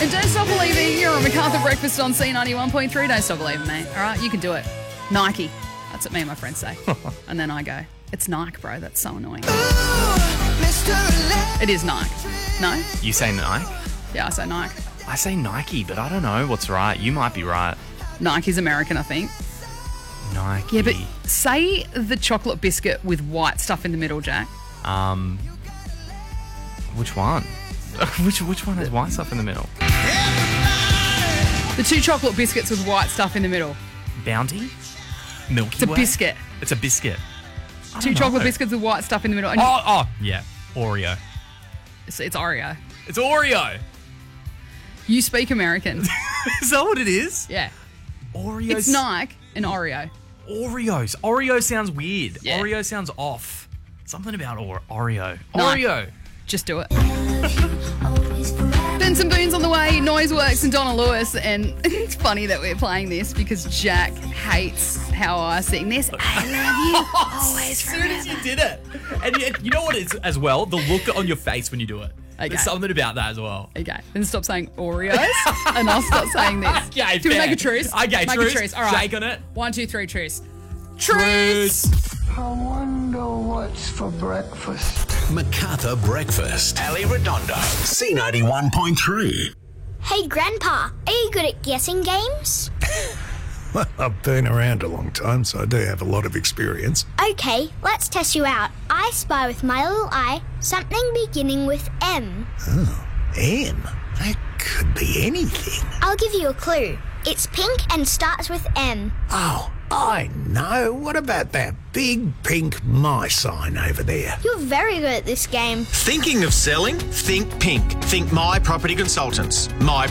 And don't stop believing. You're on MacArthur Breakfast on C91.3. Don't stop believing, mate. All right, you can do it. Nike. That's what me and my friends say. And then I go, it's Nike, bro. That's so annoying. It is Nike. No? You say Nike? Yeah, I say Nike. I say Nike, but I don't know what's right. You might be right. Nike's American, I think. Nike. Yeah, but say the chocolate biscuit with white stuff in the middle, Jack. Which one? which one has white stuff in the middle? The 2 chocolate biscuits with white stuff in the middle. Bounty? Milky It's a Way? biscuit. It's a biscuit. 2 chocolate biscuits with white stuff in the middle. And Yeah. Oreo. it's Oreo. It's Oreo. You speak American. Is that what it is? Yeah. Oreos. It's Nike and Oreo. Oreos. Oreo sounds weird. Yeah. Oreo sounds off. Something about Oreo. Nike. Oreo. Just do it. Benson Boone's on the way, Noiseworks and Donna Lewis. And it's funny that we're playing this because Jack hates how I sing this. I love you always As soon forever. as you did it. And you know what it is as well? The look on your face when you do it. Okay. There's something about that as well. Okay, then stop saying Oreos and I'll start saying this. Okay, Do we fair. make a truce? Okay, make truce. a truce. All right. Shake on it. 1, 2, 3, truce. Truce. I wonder what's for breakfast. MacArthur Breakfast. Ali Redondo. C91.3. Hey, Grandpa, are you good at guessing games? Well, I've been around a long time, so I do have a lot of experience. Okay, let's test you out. I spy with my little eye something beginning with M. M? That could be anything. I'll give you a clue. It's pink and starts with M. Oh, I know. What about that big pink my sign over there? You're very good at this game. Thinking of selling? Think pink. Think My Property Consultants.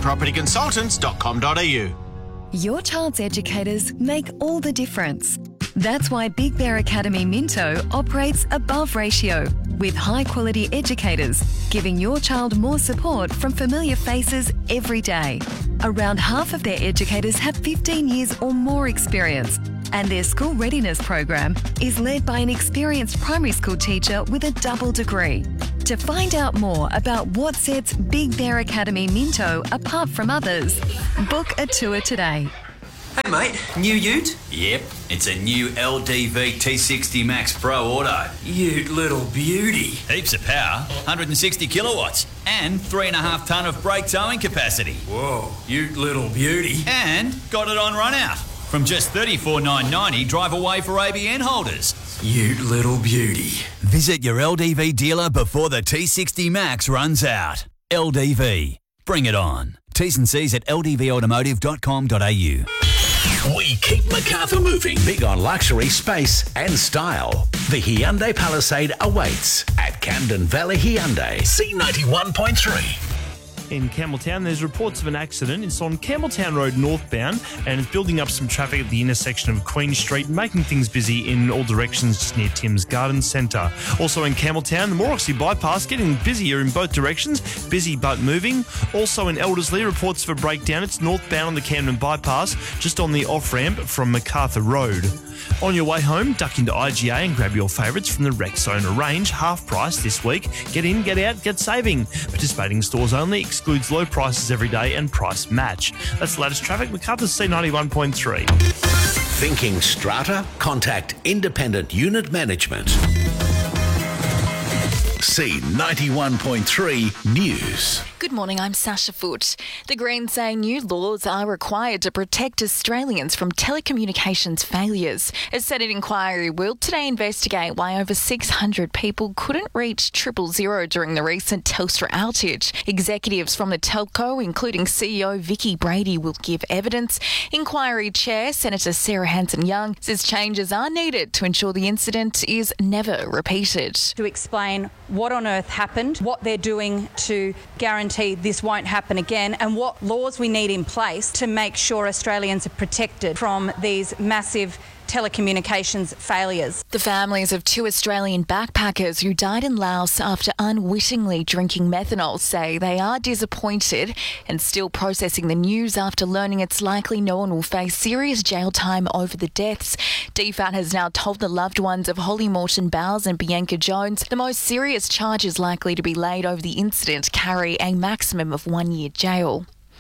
mypropertyconsultants.com.au. Your child's educators make all the difference. That's why Big Bear Academy Minto operates above ratio with high-quality educators, giving your child more support from familiar faces every day. Around half of their educators have 15 years or more experience, and their school readiness program is led by an experienced primary school teacher with a double degree. To find out more about what sets Big Bear Academy Minto apart from others, book a tour today. Hey mate, new ute? Yep, it's a new LDV T60 Max Pro Auto. Ute little beauty. Heaps of power, 160 kilowatts, and 3.5 tonne of brake towing capacity. Whoa, ute little beauty. And got it on run out. From just $34,990 drive away for ABN holders. Ute little beauty. Visit your LDV dealer before the T60 Max runs out. LDV. Bring it on. T's and C's at ldvautomotive.com.au. We keep MacArthur moving. Big on luxury, space and style. The Hyundai Palisade awaits at Camden Valley Hyundai. C91.3. In Campbelltown, there's reports of an accident. It's on Campbelltown Road northbound and it's building up some traffic at the intersection of Queen Street, making things busy in all directions just near Tim's Garden Centre. Also in Campbelltown, the Mooroxy bypass getting busier in both directions, busy but moving. Also in Elderslie, reports of a breakdown. It's northbound on the Camden bypass, just on the off-ramp from MacArthur Road. On your way home, duck into IGA and grab your favourites from the Rexona range, half price this week. Get in, get out, get saving. Participating stores only, excludes low prices every day and price match. That's the latest traffic. MacArthur's C91.3. Thinking strata? Contact Independent Unit Management. C91.3 News. Good morning, I'm Sasha Foote. The Greens say new laws are required to protect Australians from telecommunications failures. A Senate inquiry will today investigate why over 600 people couldn't reach 000 during the recent Telstra outage. Executives from the telco, including CEO Vicky Brady, will give evidence. Inquiry Chair Senator Sarah Hanson-Young says changes are needed to ensure the incident is never repeated. To explain what on earth happened, what they're doing to guarantee this won't happen again, and what laws we need in place to make sure Australians are protected from these massive telecommunications failures. The families of 2 Australian backpackers who died in Laos after unwittingly drinking methanol say they are disappointed and still processing the news after learning it's likely no one will face serious jail time over the deaths. DFAT has now told the loved ones of Holly Morton Bowles and Bianca Jones the most serious charges likely to be laid over the incident carry a maximum of 1 year jail.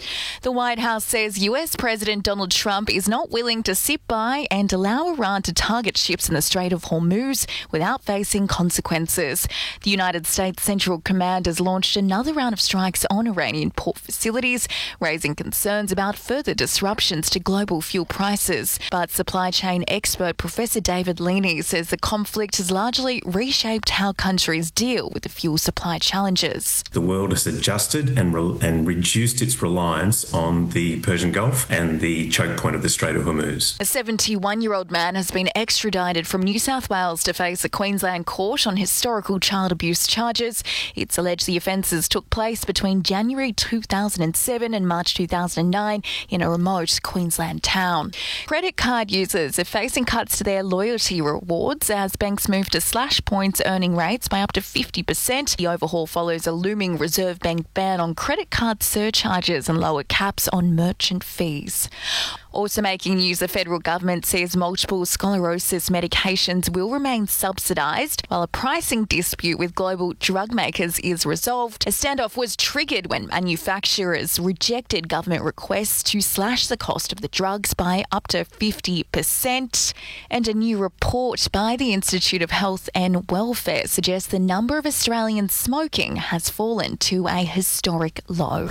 The White House says US President Donald Trump is not willing to sit by and allow Iran to target ships in the Strait of Hormuz without facing consequences. The United States Central Command has launched another round of strikes on Iranian port facilities, raising concerns about further disruptions to global fuel prices. But supply chain expert Professor David Leaney says the conflict has largely reshaped how countries deal with the fuel supply challenges. The world has adjusted and reduced its reliance on the Persian Gulf and the choke point of the Strait of Hormuz. A 71-year-old man has been extradited from New South Wales to face a Queensland court on historical child abuse charges. It's alleged the offences took place between January 2007 and March 2009 in a remote Queensland town. Credit card users are facing cuts to their loyalty rewards as banks move to slash points earning rates by up to 50%. The overhaul follows a looming Reserve Bank ban on credit card surcharges and lower caps on merchant fees. Also making news, the federal government says multiple sclerosis medications will remain subsidised while a pricing dispute with global drug makers is resolved. A standoff was triggered when manufacturers rejected government requests to slash the cost of the drugs by up to 50%. And a new report by the Institute of Health and Welfare suggests the number of Australians smoking has fallen to a historic low.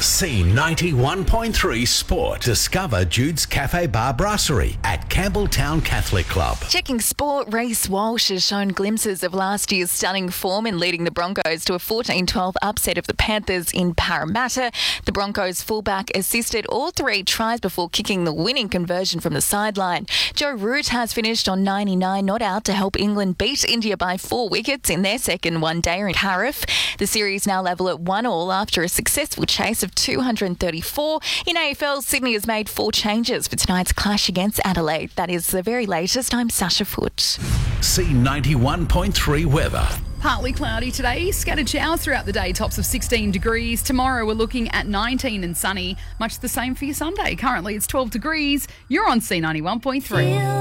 C91.3 Sport. Discover Jude's Cafe Bar Brasserie at Campbelltown Catholic Club. Checking sport, Reece Walsh has shown glimpses of last year's stunning form in leading the Broncos to a 14-12 upset of the Panthers in Parramatta. The Broncos fullback assisted all three tries before kicking the winning conversion from the sideline. Joe Root has finished on 99 not out to help England beat India by 4 wickets in their second one-dayer in Cardiff. The series now level at 1-1 after a successful chase of 234. In AFL, Sydney has made 4 changes for tonight's clash against Adelaide. That is the very latest. I'm Sasha Foote. C91.3 weather. Partly cloudy today, scattered showers throughout the day, tops of 16 degrees. Tomorrow we're looking at 19 and sunny, much the same for your Sunday. Currently it's 12 degrees. You're on C91.3.